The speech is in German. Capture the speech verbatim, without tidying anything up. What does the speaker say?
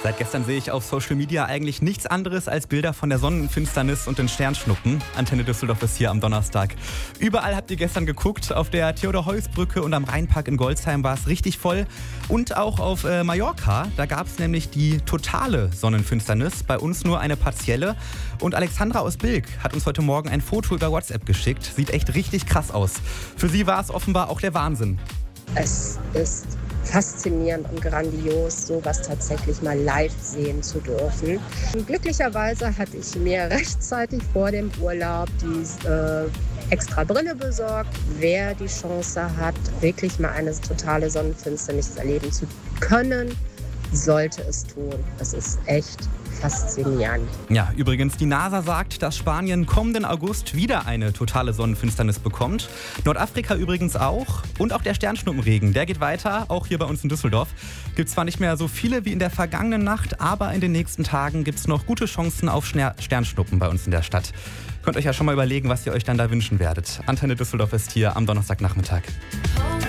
Seit gestern sehe ich auf Social Media eigentlich nichts anderes als Bilder von der Sonnenfinsternis und den Sternschnuppen. Antenne Düsseldorf ist hier am Donnerstag. Überall habt ihr gestern geguckt. Auf der Theodor-Heuss-Brücke und am Rheinpark in Golzheim war es richtig voll. Und auch auf äh, Mallorca, da gab es nämlich die totale Sonnenfinsternis. Bei uns nur eine partielle. Und Alexandra aus Bilk hat uns heute Morgen ein Foto über WhatsApp geschickt. Sieht echt richtig krass aus. Für sie war es offenbar auch der Wahnsinn. Es ist faszinierend und grandios, sowas tatsächlich mal live sehen zu dürfen. Und glücklicherweise hatte ich mir rechtzeitig vor dem Urlaub die äh, extra Brille besorgt. Wer die Chance hat, wirklich mal eine totale Sonnenfinsternis erleben zu können, sollte es tun. Das ist echt faszinierend. Ja, übrigens, die NASA sagt, dass Spanien kommenden August wieder eine totale Sonnenfinsternis bekommt. Nordafrika übrigens auch. Und auch der Sternschnuppenregen, der geht weiter, auch hier bei uns in Düsseldorf. Gibt zwar nicht mehr so viele wie in der vergangenen Nacht, aber in den nächsten Tagen gibt es noch gute Chancen auf Sternschnuppen bei uns in der Stadt. Könnt euch ja schon mal überlegen, was ihr euch dann da wünschen werdet. Antenne Düsseldorf ist hier am Donnerstagnachmittag.